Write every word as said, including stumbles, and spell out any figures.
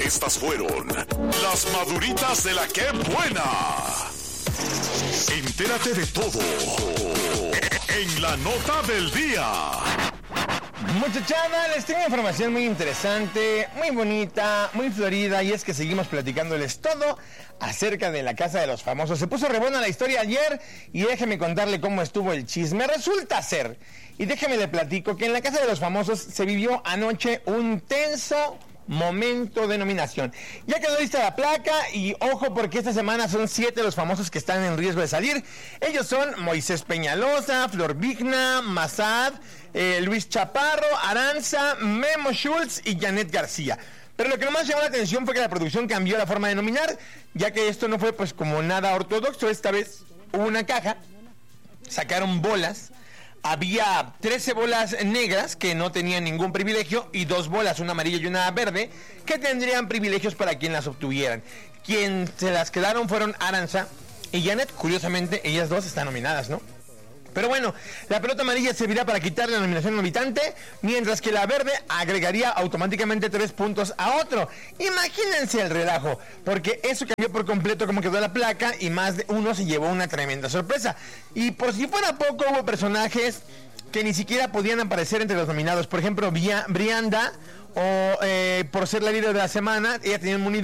Estas fueron las maduritas de la que buena. Entérate de todo en la nota del día. Muchachada, les tengo información muy interesante, muy bonita, muy florida, y es que seguimos platicándoles todo acerca de la Casa de los Famosos. Se puso re buena la historia ayer y déjeme contarle cómo estuvo el chisme. Resulta ser, y déjeme le platico, que en la Casa de los Famosos se vivió anoche un tenso momento de nominación. Ya quedó lista la placa y ojo, porque esta semana son siete los famosos que están en riesgo de salir. Ellos son Moisés Peñalosa, Flor Vigna, Massad, eh, Luis Chaparro, Aranza, Memo Schultz y Janet García. Pero lo que más llamó la atención fue que la producción cambió la forma de nominar, ya que esto no fue pues como nada ortodoxo. Esta vez hubo una caja, sacaron bolas. Había trece bolas negras que no tenían ningún privilegio y dos bolas, una amarilla y una verde, que tendrían privilegios para quien las obtuvieran. Quien se las quedaron fueron Aranza y Janet. Curiosamente, ellas dos están nominadas, ¿no? Pero bueno, la pelota amarilla servirá para quitar la nominación al habitante, mientras que la verde agregaría automáticamente tres puntos a otro. Imagínense el relajo, porque eso cambió por completo cómo quedó la placa y más de uno se llevó una tremenda sorpresa. Y por si fuera poco, hubo personajes que ni siquiera podían aparecer entre los nominados. Por ejemplo, Brianda, o eh, por ser la líder de la semana, ella tenía inmunidad.